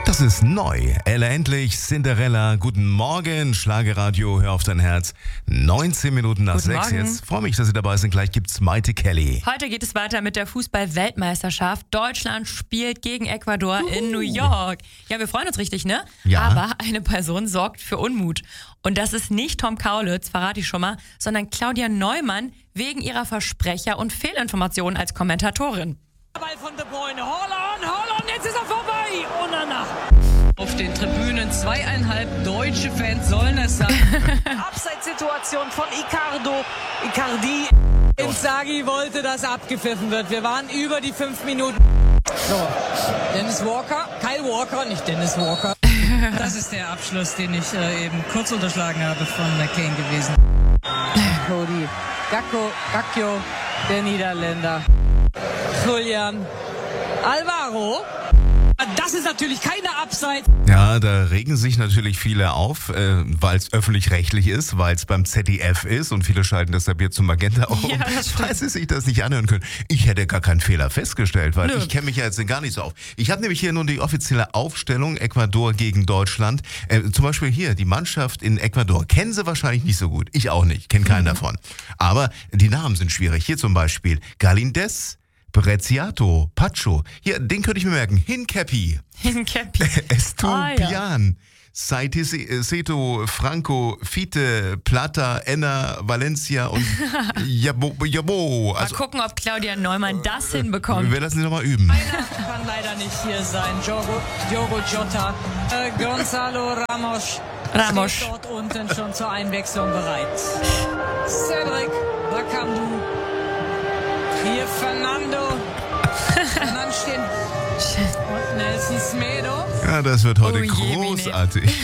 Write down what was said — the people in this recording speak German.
Das ist neu. Ella Endlich, Cinderella. Guten Morgen, Schlagerradio, hör auf dein Herz. 19 Minuten nach Guten 6 Morgen. jetzt. Freue mich, dass Sie dabei sind. Gleich gibt's Maite Kelly. Heute geht es weiter mit der Fußball-Weltmeisterschaft. Deutschland spielt gegen Ecuador in New York. Ja, wir freuen uns richtig, ne? Ja. Aber eine Person sorgt für Unmut. Und das ist nicht Tom Kaulitz, verrate ich schon mal, sondern Claudia Neumann wegen ihrer Versprecher und Fehlinformationen als Kommentatorin. Ball von De Bruyne, Haaland, jetzt ist er vorbei. Onana. Auf den Tribünen 2,5 deutsche Fans sollen es sein. Abseitssituation von Icardi. Inzaghi wollte, dass abgepfiffen wird. Wir waren über die 5 Minuten. So, Dennis Walker, Kyle Walker, nicht Dennis Walker. Das ist der Abschluss, den ich eben kurz unterschlagen habe von Kane gewesen. Cody, Gakpo, der Niederländer. Julian, Alvaro. Das ist natürlich keine Abseits. Ja, da regen sich natürlich viele auf, weil es öffentlich-rechtlich ist, weil es beim ZDF ist und viele schalten deshalb jetzt zum Magenta auf, Ja, das stimmt. weil sie sich das nicht anhören können. Ich hätte gar keinen Fehler festgestellt, weil Nö. ich kenne mich ja jetzt gar nicht so auf. Ich habe nämlich hier nun die offizielle Aufstellung Ecuador gegen Deutschland. Zum Beispiel hier, die Mannschaft in Ecuador. Kennen sie wahrscheinlich nicht so gut. Ich auch nicht, kenne keinen davon. Aber die Namen sind schwierig. Hier zum Beispiel Galíndez, Preciado, Pacho. Hier, den könnte ich mir merken. Hincapi. Hincapi. Estupian, Seito, Franco, Fiete, Plata, Enna, Valencia und Jabo. Mal Also, gucken, ob Claudia Neumann das hinbekommt. wir lassen sie nochmal üben. Einer kann leider nicht hier sein. Diogo Jota, Gonzalo Ramos. Steht dort unten schon zur Einwechslung bereit. Cedric Bakambu. Hier Fernando. Und dann stehen. Und Nelson Smedo. Ja, das wird heute Oh je, Mine. großartig.